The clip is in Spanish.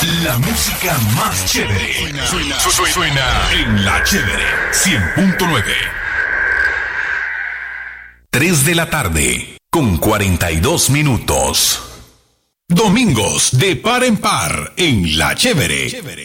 La música más chévere. Suena en La Chévere 100.9. 3 de la tarde, con 42 minutos. Domingos de par en par en La Chévere.